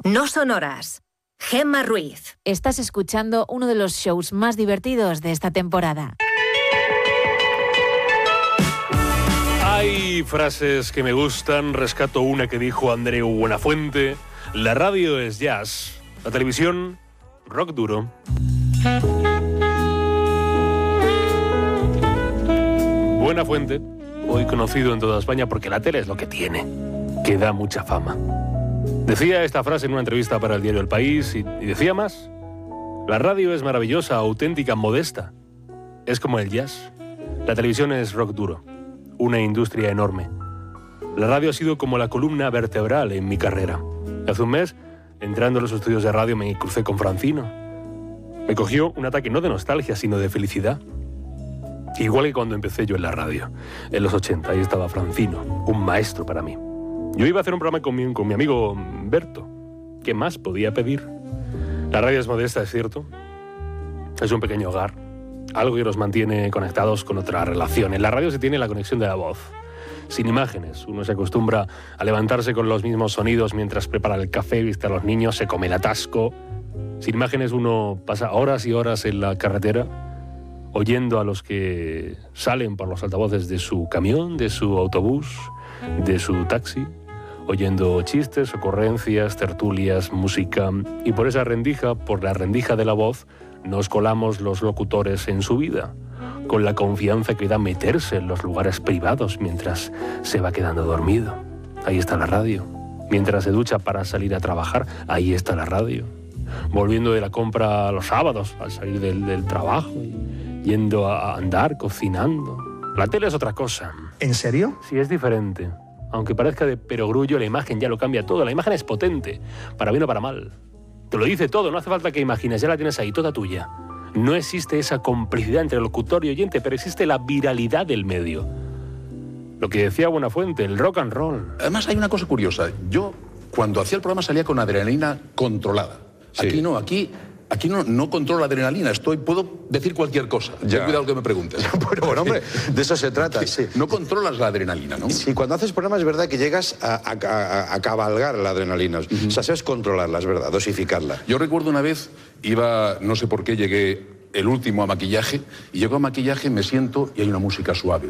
No son horas. Gemma Ruiz. Estás escuchando uno de los shows más divertidos de esta temporada. Hay frases que me gustan, rescato una que dijo Andreu Buenafuente: la radio es jazz, la televisión, rock duro. Buenafuente, hoy conocido en toda España porque la tele es lo que tiene, que da mucha fama. Decía esta frase en una entrevista para el diario El País y decía más: la radio es maravillosa, auténtica, modesta. Es como el jazz. La televisión es rock duro. Una industria enorme. La radio ha sido como la columna vertebral en mi carrera. Hace un mes, entrando en los estudios de radio, me crucé con Francino. Me cogió un ataque no de nostalgia, sino de felicidad. Igual que cuando empecé yo en la radio, en los 80, ahí estaba Francino, un maestro para mí. Yo iba a hacer un programa con mi amigo Berto. ¿Qué más podía pedir? La radio es modesta, es cierto. Es un pequeño hogar. Algo que nos mantiene conectados con otra relación. En la radio se tiene la conexión de la voz. Sin imágenes. Uno se acostumbra a levantarse con los mismos sonidos mientras prepara el café, viste a los niños, se come el atasco. Sin imágenes uno pasa horas y horas en la carretera oyendo a los que salen por los altavoces de su camión, de su autobús, de su taxi, oyendo chistes, ocurrencias, tertulias, música. Y por esa rendija, por la rendija de la voz, nos colamos los locutores en su vida, con la confianza que da meterse en los lugares privados mientras se va quedando dormido. Ahí está la radio. Mientras se ducha para salir a trabajar, ahí está la radio. Volviendo de la compra los sábados, al salir del trabajo, yendo a andar, cocinando. La tele es otra cosa. ¿En serio? Sí, es diferente. Aunque parezca de perogrullo, la imagen ya lo cambia todo. La imagen es potente, para bien o para mal. Te lo dice todo, no hace falta que imagines, ya la tienes ahí, toda tuya. No existe esa complicidad entre locutor y oyente, pero existe la viralidad del medio. Lo que decía Buenafuente, el rock and roll. Además hay una cosa curiosa. Yo, cuando hacía el programa, salía con adrenalina controlada. Sí. Aquí no controlo la adrenalina, puedo decir cualquier cosa. Ten cuidado lo que me preguntes. Bueno, hombre, de eso se trata, sí. No controlas la adrenalina, ¿no? Sí, cuando haces programas es verdad que llegas a cabalgar la adrenalina. O sea, sabes controlarla, es verdad, dosificarla. Yo recuerdo una vez, no sé por qué, llegué el último a maquillaje, y llego a maquillaje, me siento y hay una música suave.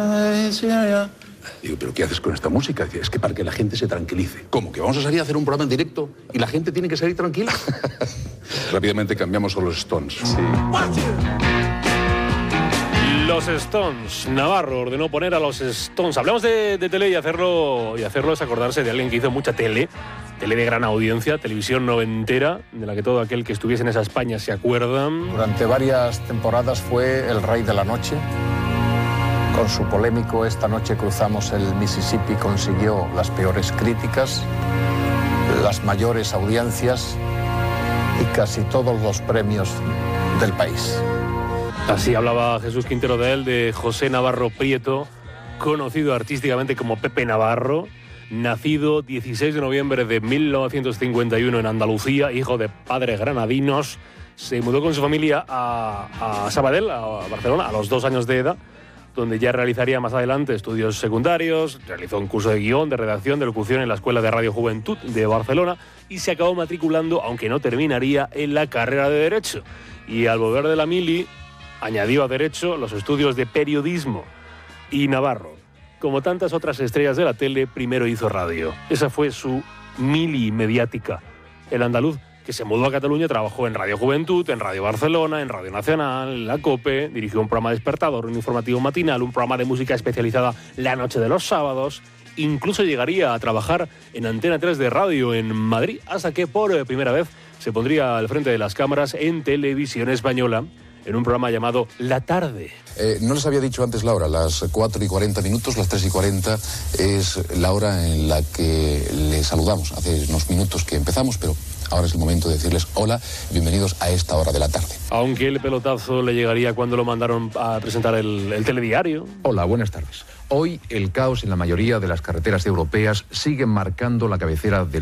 Digo, ¿pero qué haces con esta música? Dice, es que para que la gente se tranquilice. ¿Cómo? ¿Que vamos a salir a hacer un programa en directo y la gente tiene que salir tranquila? Rápidamente cambiamos a los Stones. Sí. Los Stones. Navarro ordenó poner a los Stones. Hablamos de tele y hacerlo es acordarse de alguien que hizo mucha tele de gran audiencia, televisión noventera, de la que todo aquel que estuviese en esa España se acuerdan. Durante varias temporadas fue el rey de la noche. Con su polémico Esta noche cruzamos el Mississippi consiguió las peores críticas, las mayores audiencias y casi todos los premios del país. Así hablaba Jesús Quintero de él, de José Navarro Prieto, conocido artísticamente como Pepe Navarro, nacido 16 de noviembre de 1951 en Andalucía, hijo de padres granadinos. Se mudó con su familia a Sabadell, a Barcelona, a los 2 años de edad, donde ya realizaría más adelante estudios secundarios, realizó un curso de guión, de redacción, de locución en la Escuela de Radio Juventud de Barcelona y se acabó matriculando, aunque no terminaría, en la carrera de Derecho. Y al volver de la mili, añadió a Derecho los estudios de Periodismo. Y Navarro, como tantas otras estrellas de la tele, primero hizo radio. Esa fue su mili mediática. El andaluz que se mudó a Cataluña, trabajó en Radio Juventud, en Radio Barcelona, en Radio Nacional, en la COPE, dirigió un programa despertador, un informativo matinal, un programa de música especializada la noche de los sábados. Incluso llegaría a trabajar en Antena 3 de radio en Madrid, hasta que por primera vez se pondría al frente de las cámaras en Televisión Española, en un programa llamado La Tarde. No les había dicho antes la hora, las 4:40, las 3:40 es la hora en la que les saludamos. Hace unos minutos que empezamos, pero ahora es el momento de decirles hola, bienvenidos a esta hora de la tarde. Aunque el pelotazo le llegaría cuando lo mandaron a presentar el telediario. Hola, buenas tardes. Hoy el caos en la mayoría de las carreteras europeas sigue marcando la cabecera del